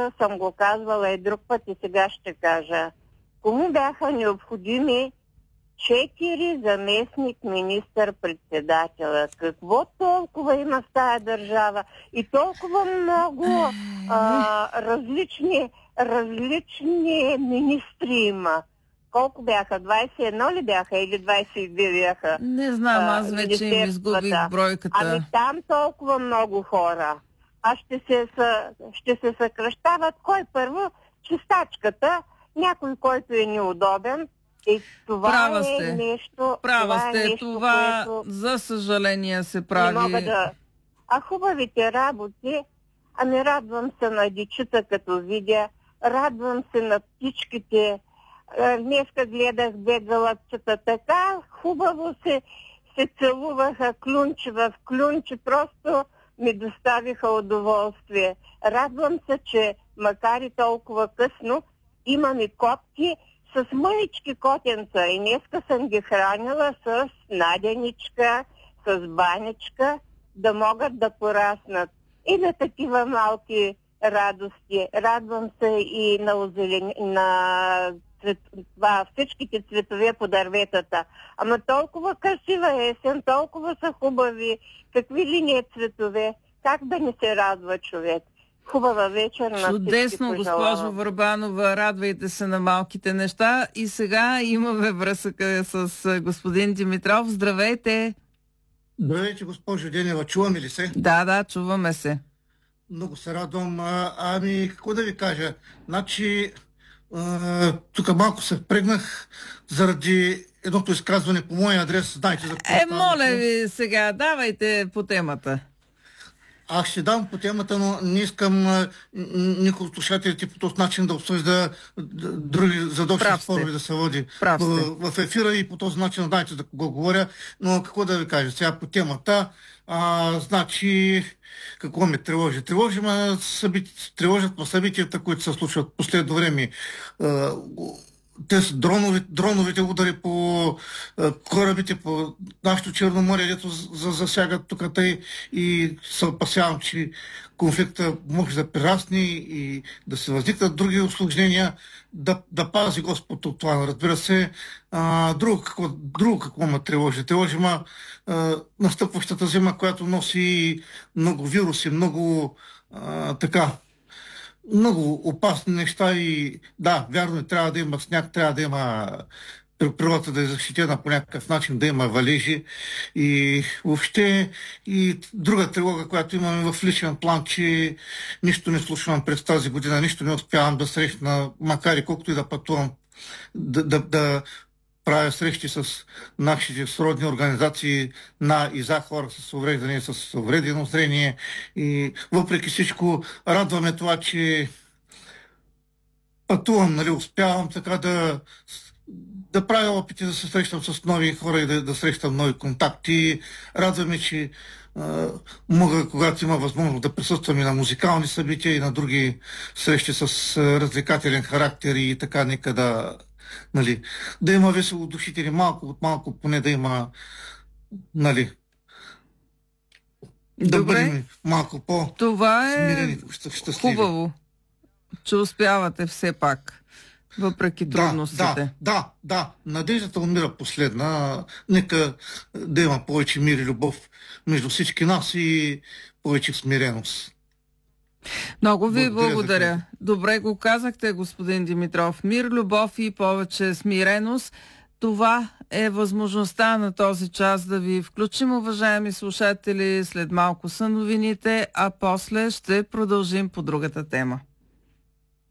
съм го казвала и друг път и сега ще кажа. Кому бяха необходими 4 заместник министър-председателя? Какво толкова има в тая държава? И толкова много различни министри има. Колко бяха? 21 ли бяха или 22 бяха? Не знам, аз вече им изгубих бройката. Ами там толкова много хора. А ще се съкръщават кой първо? Чистачката, някой, който е неудобен. И това Права е сте. нещо... Права сте. нещо, Това, което за съжаление, се не прави. мога да... А хубавите работи, ами радвам се на дечица, като видя, радвам се на птичките. Днеска гледах две гълъбчета, така хубаво се целуваха клюнче в клюнче, просто ми доставиха удоволствие. Радвам се, че макар и толкова късно, имаме котки с мънички котенца и днеска съм ги хранила с наденичка, с баничка, да могат да пораснат. И на такива малки радости. Радвам се и на всичките цветове по дърветата. Ама толкова красива есен, толкова са хубави. Какви ли не цветове? Как да не се радва човек? Хубава вечер на всички. Чудесно, госпожо Върбанова. Радвайте се на малките неща. И сега имаме връзка с господин Димитров. Здравейте! Здравейте, госпожо Денева. Чуваме ли се? Да, чуваме се. Много се радвам. Ами, какво да ви кажа? Значи, тук малко се впрегнах заради едното изказване по моя адрес. Знаете за какво моля ви сега, давайте по темата. Аз ще дам по темата, но не искам никой от слушателите по този начин да обсъжда други задочни спорове да се води в ефира и по този начин знаете за кого говоря. Но какво да ви кажа сега по темата? Значи, какво ме тревожи? Тревожат събитията, които се случват в последно време. Те са дроновите удари по корабите, по нашето Черно море, дето засягат тук и се опасявам, че конфликта може да прерасне и да се възникнат други усложнения, да пази Господ от това. Разбира се, друго какво ме тревожи? Тревожи настъпващата зима, която носи много вируси, много много опасни неща и да, вярно, трябва да има сняг, трябва да има природата да е защитена по някакъв начин, да има валежи и въобще и друга тревога, която имаме в личен план, че нищо не случвам през тази година, нищо не успявам да срещна, макар и колкото и да пътувам, да правя срещи с нашите сродни организации на и за хора с увреждане, с увредено зрение и въпреки всичко радваме това, че пътувам, успявам така да правя опити да се срещам с нови хора и да срещам нови контакти. Радваме, че мога, когато има възможност да присъствам и на музикални събития и на други срещи с развлекателен характер и така нека да има весело душители, малко от малко поне да има, да бъдем малко по-смирени, щастливи. Хубаво, че успявате все пак, въпреки трудностите. Да, надеждата умира последна. Нека да има повече мир и любов между всички нас и повече смиреност. Много ви благодаря. Добре го казахте, господин Димитров. Мир, любов и повече смиреност. Това е възможността на този час да ви включим, уважаеми слушатели. След малко са новините, а после ще продължим по другата тема.